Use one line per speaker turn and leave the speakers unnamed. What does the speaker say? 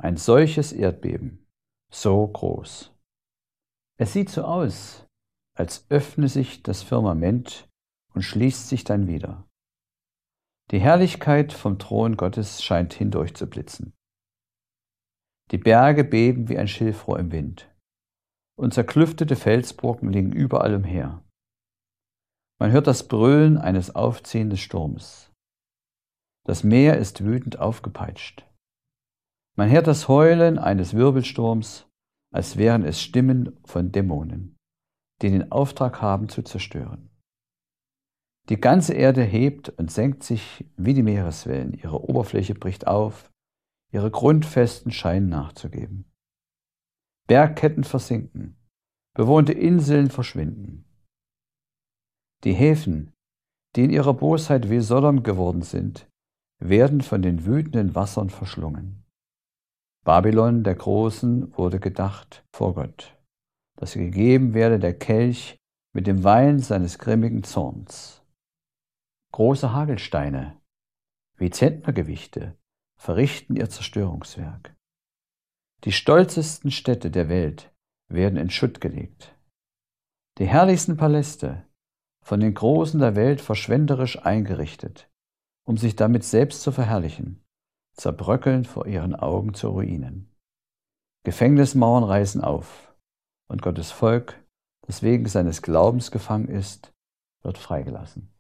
Ein solches Erdbeben, so groß. Es sieht so aus, als öffne sich das Firmament und schließt sich dann wieder. Die Herrlichkeit vom Thron Gottes scheint hindurch zu blitzen. Die Berge beben wie ein Schilfrohr im Wind, und zerklüftete Felsbrocken liegen überall umher. Man hört das Brüllen eines aufziehenden Sturms. Das Meer ist wütend aufgepeitscht. Man hört das Heulen eines Wirbelsturms, als wären es Stimmen von Dämonen, die den Auftrag haben zu zerstören. Die ganze Erde hebt und senkt sich wie die Meereswellen, ihre Oberfläche bricht auf, ihre Grundfesten scheinen nachzugeben. Bergketten versinken, bewohnte Inseln verschwinden. Die Häfen, die in ihrer Bosheit wie Sodom geworden sind, werden von den wütenden Wassern verschlungen. Babylon der Großen wurde gedacht vor Gott, dass ihr gegeben werde der Kelch mit dem Wein seines grimmigen Zorns. Große Hagelsteine, wie Zentnergewichte, verrichten ihr Zerstörungswerk. Die stolzesten Städte der Welt werden in Schutt gelegt. Die herrlichsten Paläste, von den Großen der Welt verschwenderisch eingerichtet, um sich damit selbst zu verherrlichen, zerbröckeln vor ihren Augen zu Ruinen. Gefängnismauern reißen auf, und Gottes Volk, das wegen seines Glaubens gefangen ist, wird freigelassen.